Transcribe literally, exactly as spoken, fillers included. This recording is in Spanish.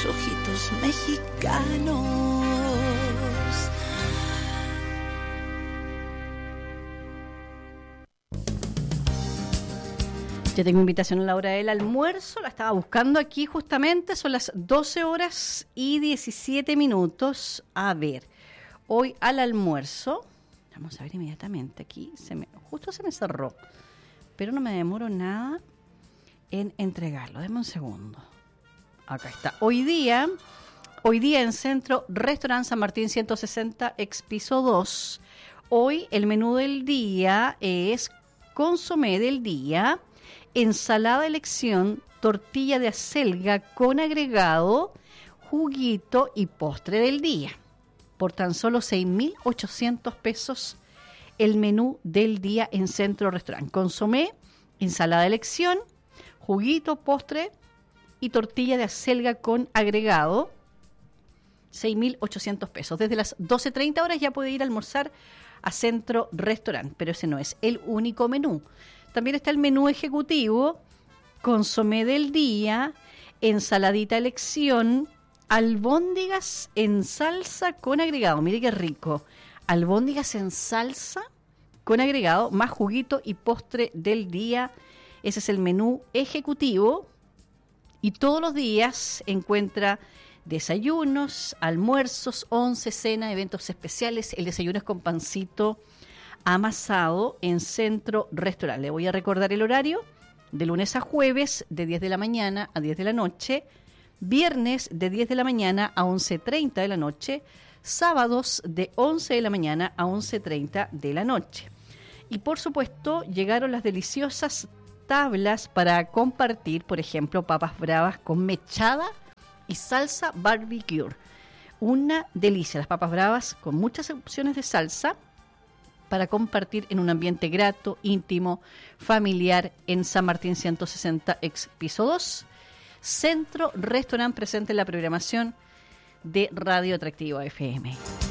tus ojitos mexicanos. Ya tengo invitación a la hora del almuerzo, la estaba buscando aquí justamente, son las doce horas y diecisiete minutos. A ver, hoy al almuerzo, vamos a ver inmediatamente, aquí se me, justo se me cerró, pero no me demoro nada en entregarlo, denme un segundo. Acá está, hoy día, hoy día en Centro Restaurante San Martín ciento sesenta, ex piso dos, hoy el menú del día es consomé del día, ensalada de elección, tortilla de acelga con agregado, juguito y postre del día. Por tan solo seis mil ochocientos pesos el menú del día en Centro Restaurante. Consomé, ensalada de elección, juguito, postre y tortilla de acelga con agregado. seis mil ochocientos pesos. Desde las doce treinta horas ya puede ir a almorzar a Centro Restaurante, pero ese no es el único menú. También está el menú ejecutivo, consomé del día, ensaladita elección, albóndigas en salsa con agregado. Mire qué rico. Albóndigas en salsa con agregado, más juguito y postre del día. Ese es el menú ejecutivo. Y todos los días encuentra desayunos, almuerzos, once, cena, eventos especiales. El desayuno es con pancito amasado en Centro Restaurante. Le voy a recordar el horario: de lunes a jueves de diez de la mañana a diez de la noche, viernes de diez de la mañana a once treinta de la noche, sábados de once de la mañana a once treinta de la noche. Y por supuesto llegaron las deliciosas tablas para compartir, por ejemplo, papas bravas con mechada y salsa barbecue. Una delicia, las papas bravas con muchas opciones de salsa para compartir en un ambiente grato, íntimo, familiar en San Martín ciento sesenta, ex piso dos. Centro Restaurante presente en la programación de Radio Atractiva F M.